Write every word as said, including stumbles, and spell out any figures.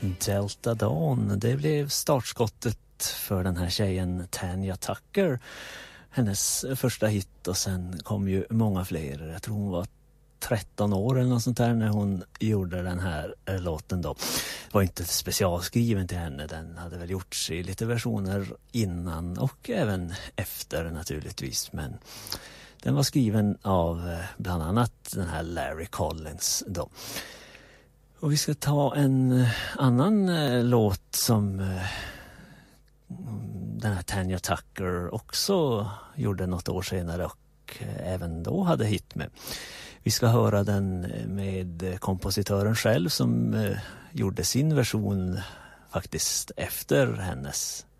Delta Dawn, det blev startskottet för den här tjejen Tanya Tucker. Hennes första hit, och sen kom ju många fler. Jag tror hon var tretton år eller något sånt där när hon gjorde den här låten då. Det var inte specialskriven till henne, den hade väl gjorts i lite versioner innan och även efter naturligtvis, men den var skriven av bland annat den här Larry Collins då. Och vi ska ta en annan eh, låt som eh, den här Tanya Tucker också gjorde något år senare och eh, även då hade hit med. Vi ska höra den med kompositören själv som eh, gjorde sin version faktiskt efter hennes.